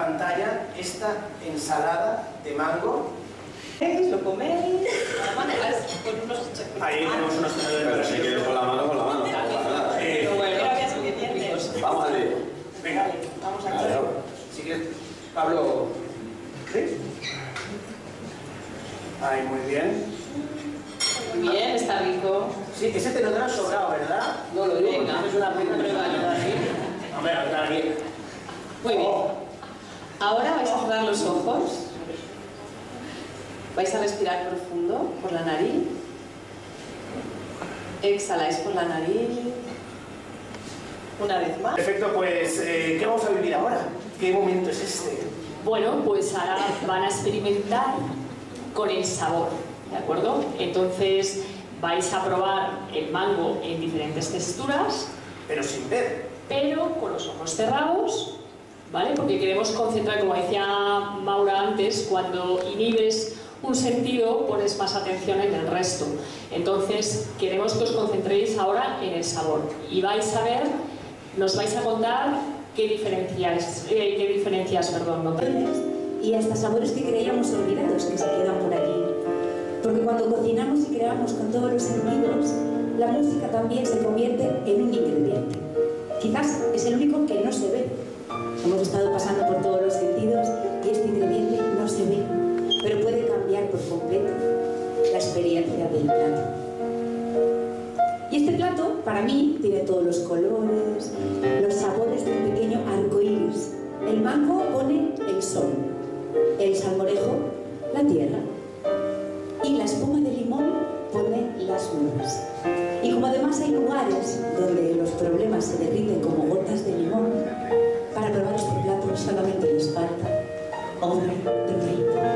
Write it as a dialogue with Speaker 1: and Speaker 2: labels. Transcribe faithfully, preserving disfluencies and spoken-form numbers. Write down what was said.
Speaker 1: pantalla esta ensalada de mango.
Speaker 2: Lo coméis.
Speaker 3: Con unos
Speaker 1: Ahí tenemos unos tenedores.
Speaker 4: Pero si quieres con la mano, con la mano.
Speaker 1: Eh,
Speaker 2: Bueno,
Speaker 3: había suficientes.
Speaker 4: Vamos a ver.
Speaker 1: Venga,
Speaker 2: vamos a
Speaker 4: Claro.
Speaker 2: hacer.
Speaker 1: si quieres, Pablo. ¿Sí? Ahí, muy bien.
Speaker 2: Muy bien, está rico.
Speaker 1: Sí, ese te lo dan sobrado, ¿verdad?
Speaker 2: No lo digo.
Speaker 1: Venga, es una pena
Speaker 2: Prueba.
Speaker 1: así. Hombre, acá aquí.
Speaker 2: Muy bien.
Speaker 1: Oh.
Speaker 2: Ahora vais a cerrar los ojos. Vais a respirar profundo por la nariz. Exhaláis por la nariz. Una vez más.
Speaker 1: Perfecto, pues, eh, ¿qué vamos a vivir ahora? ¿Qué momento es este?
Speaker 3: Bueno, pues ahora van a experimentar con el sabor, ¿de acuerdo? Entonces vais a probar el mango en diferentes texturas,
Speaker 1: Pero sin ver.
Speaker 3: pero con los ojos cerrados, ¿vale? Porque queremos concentrar, como decía Maura antes, cuando inhibes un sentido pones más atención en el resto. Entonces queremos que os concentréis ahora en el sabor y vais a ver, nos vais a contar qué diferencias, eh, qué diferencias, perdón, notáis.
Speaker 5: Y hasta sabores que creíamos olvidados que se quedan por allí. Porque cuando cocinamos y creamos con todos los sentidos, la música también se convierte en un ingrediente. Quizás es el único que no se ve. Hemos estado pasando por todos los sentidos y este ingrediente no se ve, pero puede cambiar por completo la experiencia del plato. Y este plato, para mí, tiene todos los colores, los sabores de un pequeño arco iris. El mango pone el sol, el salmorejo, la tierra, y la espuma de limón pone las nubes. Y como además hay lugares donde los problemas se derriten como gotas de limón, para probar este plato solamente les falta hombre de rey.